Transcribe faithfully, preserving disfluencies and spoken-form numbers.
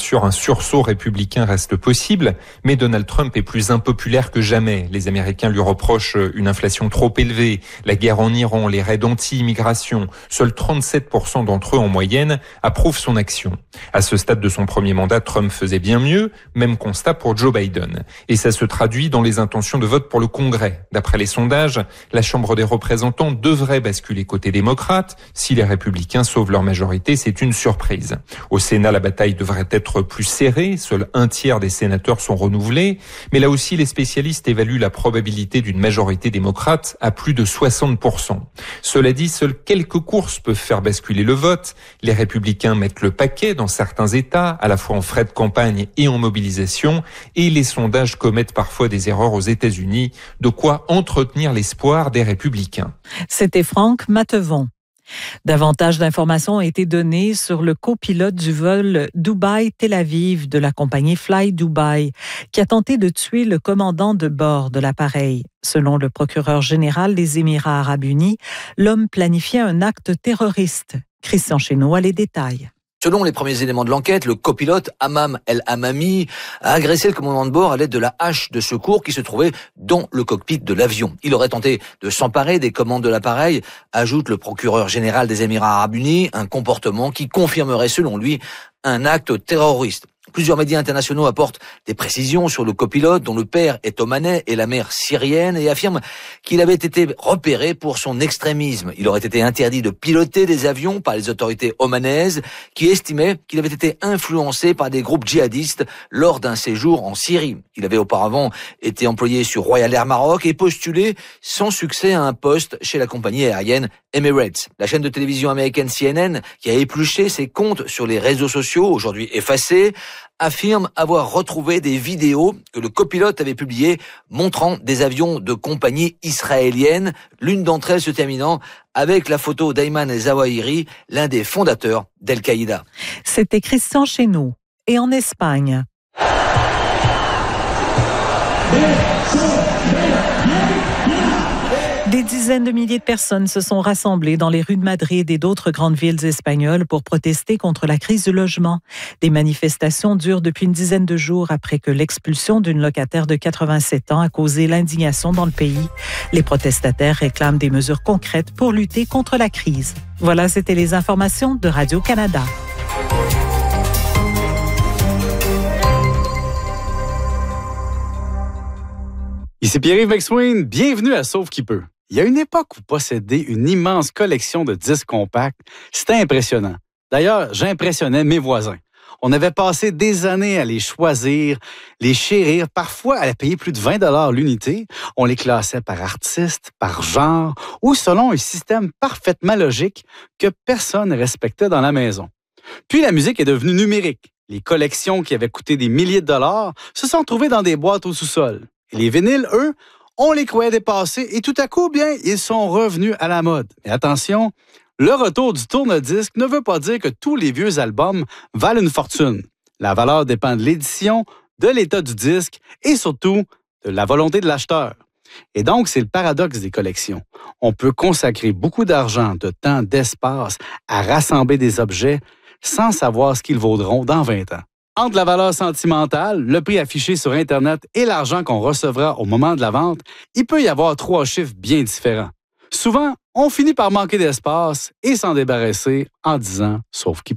sûr, un sursaut républicain reste possible, mais Donald Trump est plus impopulaire que jamais. Les Américains lui reprochent une inflation trop élevée, la guerre en Iran, les raids anti-immigration. Seuls trente-sept pour cent d'entre eux, en moyenne, approuvent son action. À ce stade de son premier mandat, Trump faisait bien mieux, même constat pour Joe Biden. Et ça se traduit dans les intentions de vote pour le Congrès. D'après les sondages, la Chambre des représentants devrait basculer côté démocrate. Si les républicains sauvent leur majorité, c'est une surprise. Au Sénat, la bataille devrait être plus serrée. Seul un tiers des sénateurs sont renouvelés. Mais là aussi, les spécialistes évaluent la probabilité d'une majorité démocrate à plus de soixante pour cent. Cela dit, seules quelques courses peuvent faire basculer le vote. Les républicains mettent le paquet dans certains États, à la fois en frais de campagne et en mobilisation. Et les sondages commettent parfois des erreurs aux États-Unis. De quoi entretenir l'espoir des républicains. C'était Franck Mattevon. Davantage d'informations ont été données sur le copilote du vol Dubaï-Tel Aviv de la compagnie Fly Dubai, qui a tenté de tuer le commandant de bord de l'appareil. Selon le procureur général des Émirats arabes unis, l'homme planifiait un acte terroriste. Christian Chénaud a les détails. Selon les premiers éléments de l'enquête, le copilote Hammam El Hammami a agressé le commandant de bord à l'aide de la hache de secours qui se trouvait dans le cockpit de l'avion. Il aurait tenté de s'emparer des commandes de l'appareil, ajoute le procureur général des Émirats arabes unis, un comportement qui confirmerait selon lui un acte terroriste. Plusieurs médias internationaux apportent des précisions sur le copilote dont le père est omanais et la mère syrienne et affirment qu'il avait été repéré pour son extrémisme. Il aurait été interdit de piloter des avions par les autorités omanaises qui estimaient qu'il avait été influencé par des groupes djihadistes lors d'un séjour en Syrie. Il avait auparavant été employé sur Royal Air Maroc et postulé sans succès à un poste chez la compagnie aérienne Emirates. La chaîne de télévision américaine C N N, qui a épluché ses comptes sur les réseaux sociaux, aujourd'hui effacés, affirme avoir retrouvé des vidéos que le copilote avait publiées montrant des avions de compagnie israélienne, l'une d'entre elles se terminant avec la photo d'Ayman El-Zawahiri, l'un des fondateurs d'Al-Qaïda. C'était Christian Chénaud. Et en Espagne. Des dizaines de milliers de personnes se sont rassemblées dans les rues de Madrid et d'autres grandes villes espagnoles pour protester contre la crise du logement. Des manifestations durent depuis une dizaine de jours après que l'expulsion d'une locataire de quatre-vingt-sept ans a causé l'indignation dans le pays. Les protestataires réclament des mesures concrètes pour lutter contre la crise. Voilà, c'était les informations de Radio-Canada. Ici Pierre-Yves McSween, bienvenue à Sauve qui peut. Il y a une époque où posséder une immense collection de disques compacts, c'était impressionnant. D'ailleurs, j'impressionnais mes voisins. On avait passé des années à les choisir, les chérir, parfois à payer plus de vingt dollars l'unité. On les classait par artiste, par genre ou selon un système parfaitement logique que personne ne respectait dans la maison. Puis la musique est devenue numérique. Les collections qui avaient coûté des milliers de dollars se sont trouvées dans des boîtes au sous-sol. Et les vinyles, eux, on les croyait dépassés et tout à coup, bien, ils sont revenus à la mode. Mais attention, le retour du tourne-disque ne veut pas dire que tous les vieux albums valent une fortune. La valeur dépend de l'édition, de l'état du disque et surtout de la volonté de l'acheteur. Et donc, c'est le paradoxe des collections. On peut consacrer beaucoup d'argent, de temps, d'espace à rassembler des objets sans savoir ce qu'ils vaudront dans vingt ans. Entre la valeur sentimentale, le prix affiché sur Internet et l'argent qu'on recevra au moment de la vente, il peut y avoir trois chiffres bien différents. Souvent, on finit par manquer d'espace et s'en débarrasser en disant « sauf qui peut ».